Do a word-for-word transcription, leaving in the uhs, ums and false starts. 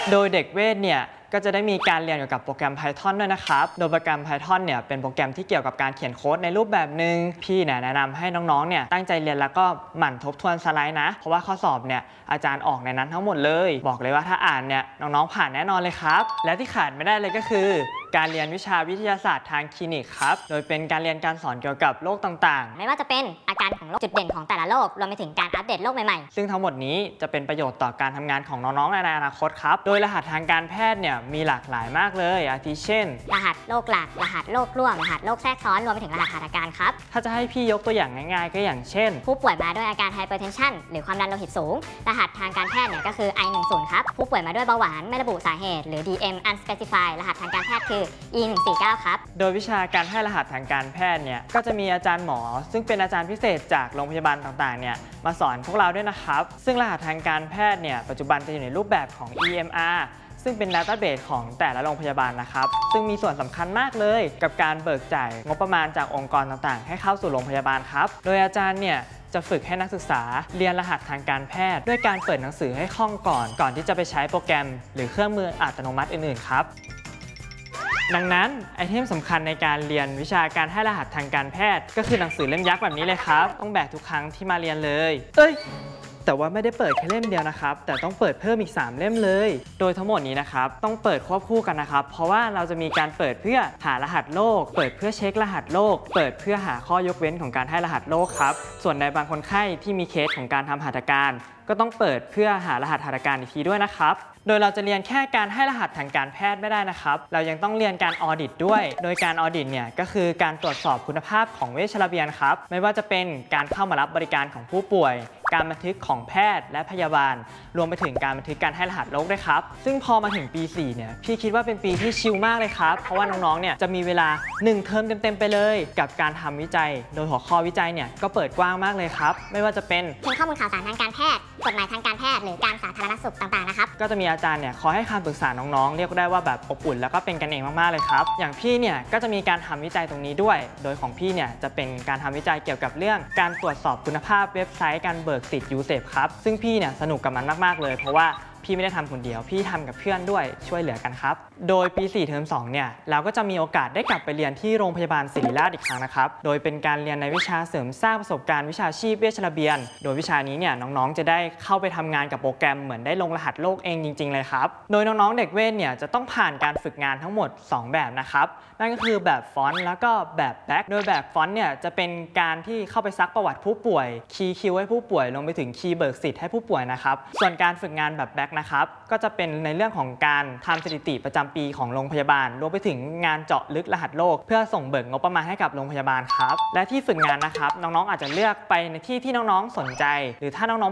โดยเด็กเวทเนี่ยก็จะได้มีการเรียนเกี่ยวกับโปรแกรม Python ด้วยนะครับโดยโปรแกรม Python เนี่ยเป็นโปรแกรมที่เกี่ยวกับการเขียนโค้ดในรูปแบบหนึ่งพี่เนี่ยแนะนำให้น้องๆเนี่ยตั้งใจเรียนแล้วก็หมั่นทบทวนสไลด์นะเพราะว่าข้อสอบเนี่ยอาจารย์ออกในนั้นทั้งหมดเลยบอกเลยว่าถ้าอ่านเนี่ยน้องๆผ่านแน่นอนเลยครับและที่ขาดไม่ได้เลยก็คือการเรียนวิชาวิทยาศาสตร์ทางคลินิกครับโดยเป็นการเรียนการสอนเกี่ยวกับโรคต่างๆไม่ว่าจะเป็นอาการของโรคจุดเด่นของแต่ละโรครวมไปถึงการอัปเดตโรคใหม่ๆซึ่งทั้งหมดนี้จะเป็นประโยชน์ต่อการทำงานของน้องๆในอนาคตครับโดยรหัสทางการแพทย์เนี่ยมีหลากหลายมากเลยอาทิเช่นรหัสโรคหลักรหัสโรคร่วมรหัสโรคแทรกซ้อนรวมไปถึงรหัสหัตถการครับถ้าจะให้พี่ยกตัวอย่างง่ายๆก็อย่างเช่นผู้ป่วยมาด้วยอาการไฮเปอร์เทนชันหรือความดันโลหิตสูงรหัสทางการแพทย์เนี่ยก็คือ ไอ หนึ่งสิบ ครับผู้ป่วยมาด้วยเบาหวานไม่ระบุสาเหตุหรือ ดี เอ็ม unspecified รหัสทางการแพทย์คือ อี หนึ่งสี่เก้า ครับโดยวิชาการให้รหัสทางการแพทย์เนี่ยก็จะมีอาจารย์หมอซึ่งเป็นอาจารย์พิเศษจากโรงพยาบาลต่างๆเนี่ยมาสอนพวกเราด้วยนะครับซึ่งรหัสทางการแพทย์เนี่ยปัจจุบันจะอยู่ในรูปแบบของ อี เอ็ม อาร์ ซึ่งเป็น Database ของแต่ละโรงพยาบาลนะครับซึ่งมีส่วนสำคัญมากเลยกับการเบิกจ่ายงบประมาณจากองค์กรต่างๆให้เข้าสู่โรงพยาบาลครับโดยอาจารย์เนี่ยจะฝึกให้นักศึกษาเรียนรหัสทางการแพทย์ด้วยการเปิดหนังสือให้คล่องก่อนก่อนที่จะไปใช้โปรแกรมหรือเครื่องมืออัตโนมัติอื่นๆครับดังนั้นไอเทมสำคัญในการเรียนวิชาการให้รหัสทางการแพทย์ก็คือหนังสือเล่มยักษ์แบบนี้เลยครับต้องแบกทุกครั้งที่มาเรียนเลยเอ้ยแต่ว่าไม่ได้เปิดแค่เล่มเดียวนะครับแต่ต้องเปิดเพิ่มอีกสามเล่มเลยโดยทั้งหมดนี้นะครับต้องเปิดควบคู่กันนะครับเพราะว่าเราจะมีการเปิดเพื่อหารหัสโรคเปิดเพื่อเช็ครหัสโรคเปิดเพื่อหาข้อยกเว้นของการให้รหัสโรคครับส่วนในบางคนไข้ที่มีเคสของการทำหัตถการก็ต้องเปิดเพื่อหารหัสหัตถการอีกทีด้วยนะครับโดยเราจะเรียนแค่การให้รหัสทางการแพทย์ไม่ได้นะครับเรายังต้องเรียนการออดิตด้วยโดยการออดิตเนี่ยก็คือการตรวจสอบคุณภาพของเวชระเบียนครับไม่ว่าจะเป็นการเข้ามารับบริการของผู้ป่วยการบันทึกของแพทย์และพยาบาลรวมไปถึงการบันทึกการให้รหัสโรคด้วยครับซึ่งพอมาถึงปีสี่เนี่ยพี่คิดว่าเป็นปีที่ชิลมากเลยครับเพราะว่าน้องๆเนี่ยจะมีเวลาหนึ่งเทอมเต็มๆไปเลยกับการทำวิจัยโดยหัวข้อวิจัยเนี่ยก็เปิดกว้างมากเลยครับไม่ว่าจะเป็นเพียงข้อมูลข่าวสารทางการแพทย์กฎหมายทางการแพทย์หรือการสาธารณสุขต่างๆนะครับก็จะมีอาจารย์เนี่ยคอยให้คำปรึกษาน้องๆเรียกได้ว่าแบบอบอุ่นแล้วก็เป็นกันเองมากๆเลยครับอย่างพี่เนี่ยก็จะมีการทำวิจัยตรงนี้ด้วยโดยของพี่เนี่ยจะเป็นการทำวิจัยเกี่ยวกับเรื่องการตรวจสอบคุณภาพเว็บไซต์การเบิกสิทธิ์ยูเซฟครับซึ่งพี่เนี่ยสนุกกับมันมากๆเลยเพราะว่าพี่ไม่ได้ทำคนเดียวพี่ทำกับเพื่อนด้วยช่วยเหลือกันครับโดยปีสี่เทอมสองเนี่ยเราก็จะมีโอกาสได้กลับไปเรียนที่โรงพยาบาลศิริราชอีกครั้งนะครับโดยเป็นการเรียนในวิชาเสริมสร้างประสบการณ์วิชาชีพเวชระเบียนโดยวิชานี้เนี่ยน้องๆจะได้เข้าไปทำงานกับโปรแกรมเหมือนได้ลงรหัสโรคเองจริงๆเลยครับโดยน้องๆเด็กเวชเนี่ยจะต้องผ่านการฝึกงานทั้งหมดสองแบบนะครับนั่นก็คือแบบฟอนต์แล้วก็แบบแบ็คโดยแบบฟอนต์เนี่ยจะเป็นการที่เข้าไปซักประวัติผู้ป่วยคีย์คิวให้ผู้ป่วยลงไปถึงคีย์เบิกสิทธิ์ให้ผู้ป่วยนะครับส่วนการฝึกงานแบบแบ็คนะครับก็จะเป็นในเรื่องของการทำสถิติประจำปีของโรงพยาบาลรวมไปถึงงานเจาะลึกรหัสโรคเพื่อส่งเบิกงบประมาณให้กับโรงพยาบาลครับและที่ฝึกงานนะครับน้องๆอาจจะเลือกไปในที่ที่น้องๆสนใจหรือถ้าน้องๆ